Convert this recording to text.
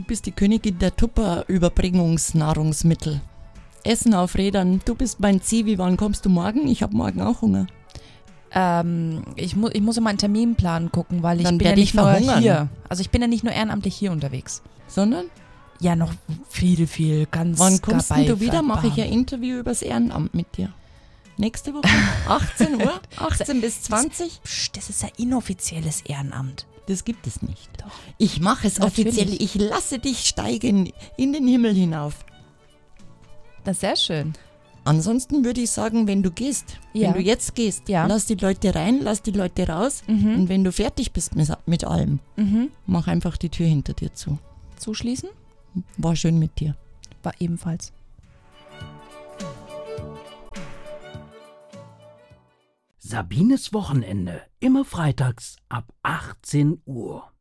du bist die Königin der Tupper-Überbringungsnahrungsmittel. Essen auf Rädern, du bist mein Zivi, wann kommst du morgen? Ich habe morgen auch Hunger. Ich muss in meinen Terminplan gucken, weil ich Dann bin ja werd ich nicht nur verhungern. hier. Also ich bin ja nicht nur ehrenamtlich hier unterwegs. Sondern, Ja, noch viel, ganz wann kommst denn du wieder? dabei Mache ich ein Interview übers Ehrenamt mit dir. Nächste Woche, 18 Uhr, 18 bis 20. Psst, das ist ja inoffizielles Ehrenamt. Das gibt es nicht. Doch. Ich mache es Natürlich. offiziell. Ich lasse dich steigen in den Himmel hinauf. Das ist sehr schön. Ansonsten würde ich sagen, wenn du gehst, Ja. wenn du jetzt gehst, Ja. lass die Leute rein, lass die Leute raus. Und wenn du fertig bist mit allem, mach einfach die Tür hinter dir zu. Zuschließen? War schön mit dir. War ebenfalls. Sabines Wochenende, immer freitags ab 18 Uhr.